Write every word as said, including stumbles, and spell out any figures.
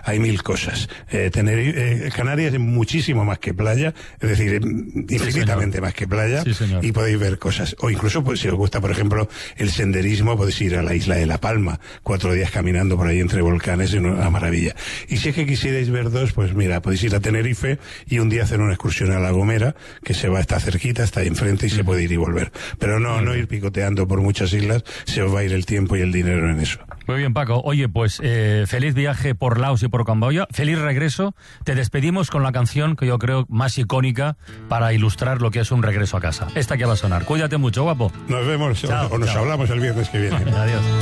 hay mil cosas. Eh, tener, eh, Canarias es muchísimo más que playa, es decir, infinitamente sí, más que playa, sí, y podéis ver cosas. O incluso, pues, si os gusta, por ejemplo, el senderismo, podéis ir a la isla de La Palma, cuatro días caminando por ahí entre volcanes, es una maravilla. Y si es que quisierais ver dos, pues mira, podéis ir a Tenerife y un día hacer una excursión a La Gomera, que se va, está cerquita, está ahí enfrente y se puede ir y volver. Pero no, no ir picoteando por muchas islas, se os va a ir el tiempo y el dinero en eso. Muy bien, Paco. Oye, pues eh, feliz viaje por Laos y por Camboya, feliz regreso. Te despedimos con la canción que yo creo más icónica para ilustrar lo que es un regreso a casa. Esta que va a sonar. Cuídate mucho, guapo. Nos vemos, Chao, o, o nos chao. hablamos el viernes que viene. Adiós.